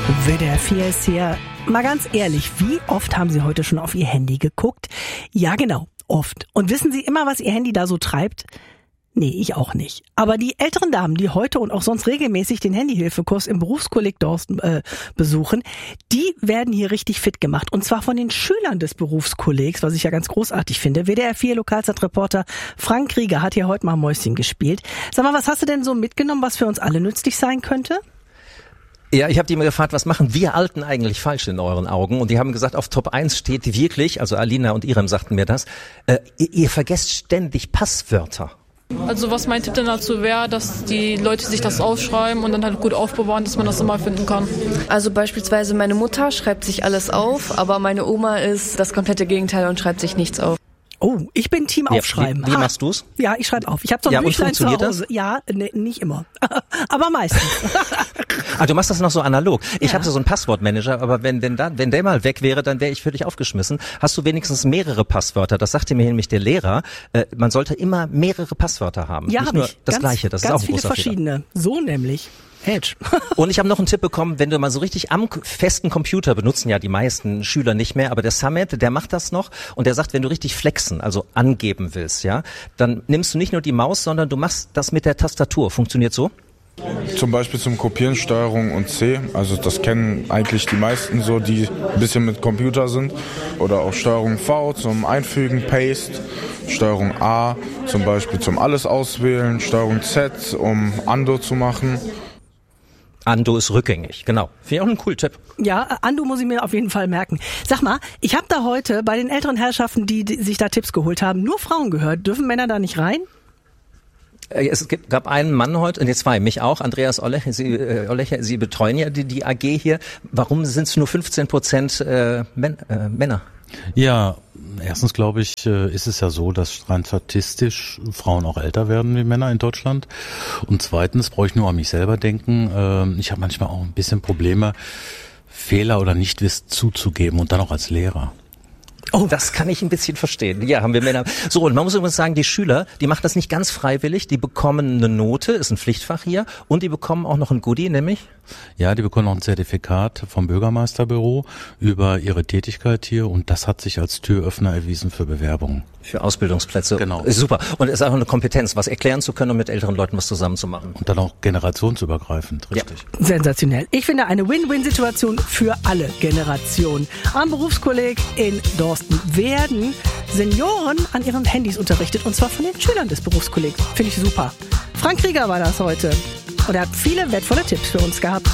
WDR 4 ist hier. Mal ganz ehrlich, wie oft haben Sie heute schon auf Ihr Handy geguckt? Ja, genau, oft. Und wissen Sie immer, was Ihr Handy da so treibt? Nee, ich auch nicht. Aber die älteren Damen, die heute und auch sonst regelmäßig den Handyhilfekurs im Berufskolleg Dorsten besuchen, die werden hier richtig fit gemacht. Und zwar von den Schülern des Berufskollegs, was ich ja ganz großartig finde. WDR 4 Lokalzeitreporter Frank Krieger hat hier heute mal Mäuschen gespielt. Sag mal, was hast du denn so mitgenommen, was für uns alle nützlich sein könnte? Ja, ich habe die mal gefragt, was machen wir Alten eigentlich falsch in euren Augen? Und die haben gesagt, auf Top 1 steht wirklich, also Alina und Irem sagten mir das, ihr vergesst ständig Passwörter. Also was mein Tipp denn dazu wäre, dass die Leute sich das aufschreiben und dann halt gut aufbewahren, dass man das immer finden kann. Also beispielsweise meine Mutter schreibt sich alles auf, aber meine Oma ist das komplette Gegenteil und schreibt sich nichts auf. Oh, ich bin Team Aufschreiben. Wie machst du's? Ja, ich schreibe auf. Ich habe so ein Büchlein zu Hause. Das? Ja, nee, nicht immer. Aber meistens. Ah, du machst das noch so analog. Ich habe so einen Passwortmanager, aber wenn der mal weg wäre, dann wäre ich völlig aufgeschmissen. Hast du wenigstens mehrere Passwörter? Das sagte mir nämlich der Lehrer. Man sollte immer mehrere Passwörter haben. Ja, nicht nur das Gleiche. Das ist auch ein großer Fehler. Ganz viele verschiedene. So nämlich. Edge. Und ich habe noch einen Tipp bekommen, wenn du mal so richtig am festen Computer, benutzen ja die meisten Schüler nicht mehr, aber der Summit, der macht das noch und der sagt, wenn du richtig flexen, also angeben willst, ja, dann nimmst du nicht nur die Maus, sondern du machst das mit der Tastatur. Funktioniert so? Zum Beispiel zum Kopieren Steuerung und C, also das kennen eigentlich die meisten so, die ein bisschen mit Computer sind. Oder auch Steuerung V zum Einfügen, Paste, Steuerung A zum Beispiel zum Alles auswählen, Steuerung Z, um Ando zu machen. Ando ist rückgängig, genau. Finde ich auch einen coolen Tipp. Ja, Ando muss ich mir auf jeden Fall merken. Sag mal, ich habe da heute bei den älteren Herrschaften, die sich da Tipps geholt haben, nur Frauen gehört. Dürfen Männer da nicht rein? Es gab einen Mann heute, zwei, mich auch, Andreas Ollecher, Sie betreuen ja die AG hier. Warum sind es nur 15% Männer? Ja, erstens glaube ich, ist es ja so, dass rein statistisch Frauen auch älter werden wie Männer in Deutschland. Und zweitens brauche ich nur an mich selber denken. Ich habe manchmal auch ein bisschen Probleme, Fehler oder Nichtwissen zuzugeben und dann auch als Lehrer. Oh, das kann ich ein bisschen verstehen. Ja, haben wir Männer. So, und man muss übrigens sagen, die Schüler, die machen das nicht ganz freiwillig. Die bekommen eine Note, ist ein Pflichtfach hier. Und die bekommen auch noch ein Goodie, nämlich? Ja, die bekommen noch ein Zertifikat vom Bürgermeisterbüro über ihre Tätigkeit hier. Und das hat sich als Türöffner erwiesen für Bewerbungen. Für Ausbildungsplätze. Genau. Super. Und es ist auch eine Kompetenz, was erklären zu können und mit älteren Leuten was zusammen zu machen. Und dann auch generationsübergreifend, richtig. Ja. Sensationell. Ich finde eine Win-Win-Situation für alle Generationen. Am Berufskolleg in Dorsten werden Senioren an ihren Handys unterrichtet und zwar von den Schülern des Berufskollegs. Finde ich super. Frank Krieger war das heute und er hat viele wertvolle Tipps für uns gehabt.